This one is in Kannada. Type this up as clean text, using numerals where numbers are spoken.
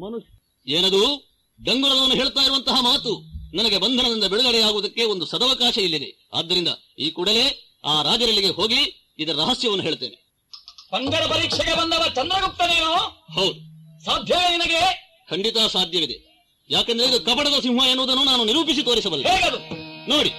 ಏನದು ಡಂಗುರದವನು ಹೇಳ್ತಾ ಇರುವಂತಹ ಮಾತು? ನನಗೆ ಬಂಧನದಿಂದ ಬಿಡುಗಡೆಯಾಗುವುದಕ್ಕೆ ಒಂದು ಸದವಕಾಶ ಇಲ್ಲಿದೆ. ಆದ್ದರಿಂದ ಈ ಕೂಡಲೇ ಆ ರಾಜರಲ್ಲಿಗೆ ಹೋಗಿ ಇದರ ರಹಸ್ಯವನ್ನು ಹೇಳ್ತೇನೆ. ಪಂಗಡ ಪರೀಕ್ಷೆಗೆ ಬಂದವ ಚಂದ್ರಗುಪ್ತನೇನು? ಹೌದು. ಸಾಧ್ಯ ನಿನಗೆ? ಖಂಡಿತ ಸಾಧ್ಯವಿದೆ. ಯಾಕೆಂದ್ರೆ ಇದು ಕಪಟದ ಸಿಂಹ ಎನ್ನುವುದನ್ನು ನಾನು ನಿರೂಪಿಸಿ ತೋರಿಸಬಲ್ಲೆ. ಹೇಗದು? ನೋಡಿ,